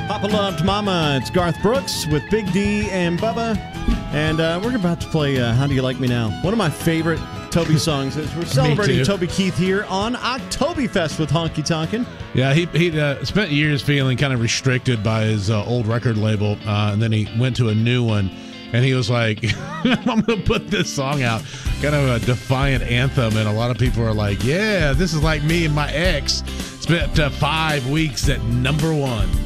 Papa Loved Mama. It's Garth Brooks with Big D and Bubba. And we're about to play How Do You Like Me Now? One of my favorite Toby songs. Is we're celebrating Toby Keith here on Oktoberfest with Honky Tonkin'. Yeah, he spent years feeling kind of restricted by his old record label, and then he went to a new one, and he was like, I'm going to put this song out, kind of a defiant anthem, and a lot of people are like, yeah, this is like me and my ex spent 5 weeks at number one.